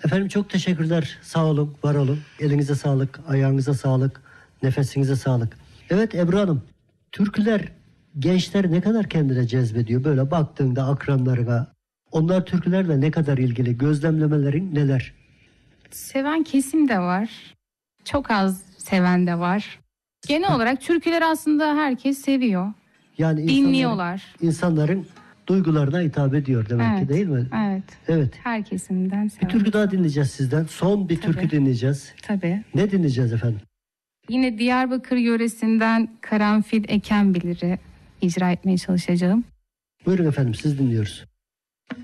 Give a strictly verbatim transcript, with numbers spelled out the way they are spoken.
Efendim çok teşekkürler. Sağ olun, var olun. Elinize sağlık, ayağınıza sağlık, nefesinize sağlık. Evet Ebru Hanım, türküler gençler ne kadar kendine cezbediyor? Böyle baktığında akranlarına, onlar türkülerle ne kadar ilgili? Gözlemlemelerin neler? Seven kesim de var. Çok az seven de var. Genel olarak türküleri aslında herkes seviyor. Yani insanların, Dinliyorlar. insanların duygularına hitap ediyor demek Evet, ki, değil mi? Evet. Evet. Her kesimden Bir seven. türkü daha dinleyeceğiz sizden. Son bir Tabii. türkü dinleyeceğiz. Tabii. Ne dinleyeceğiz efendim? Yine Diyarbakır yöresinden Karanfil Eken Bilir'i icra etmeye çalışacağım. Buyurun efendim, siz dinliyoruz.